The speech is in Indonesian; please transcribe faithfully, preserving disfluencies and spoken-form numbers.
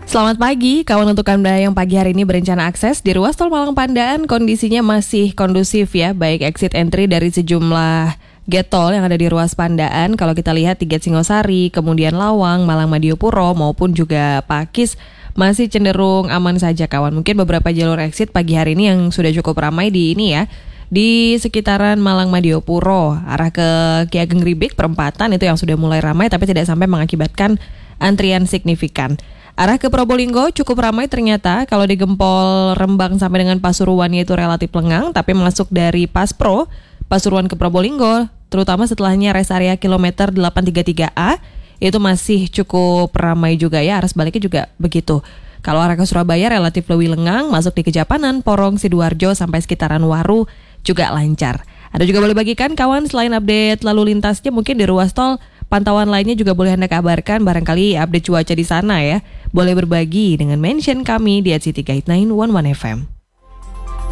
Selamat pagi, kawan untuk Anda yang pagi hari ini berencana akses di ruas tol Malang Pandaan, kondisinya masih kondusif ya, baik exit entry dari sejumlah gate tol yang ada di ruas Pandaan. Kalau kita lihat di Gate Singosari, kemudian Lawang, Malang Madiopuro maupun juga Pakis masih cenderung aman saja kawan. Mungkin beberapa jalur exit pagi hari ini yang sudah cukup ramai di ini ya, di sekitaran Malang Madiopuro, arah ke Ki Ageng Ribik perempatan itu yang sudah mulai ramai tapi tidak sampai mengakibatkan antrian signifikan. Arah ke Probolinggo cukup ramai ternyata, kalau di Gempol Rembang sampai dengan Pasuruan itu relatif lengang, tapi masuk dari Paspro, Pasuruan ke Probolinggo, terutama setelahnya rest area kilometer delapan tiga tiga A, itu masih cukup ramai juga ya, arah sebaliknya juga begitu. Kalau arah ke Surabaya relatif lebih lengang, masuk di Kejapanan, Porong, Sidoarjo sampai sekitaran Waru juga lancar. Ada juga boleh bagikan kawan selain update lalu lintasnya mungkin di ruas tol, pantauan lainnya juga boleh Anda kabarkan, barangkali update cuaca di sana ya. Boleh berbagi dengan mention kami di at city guide sembilan satu satu F M.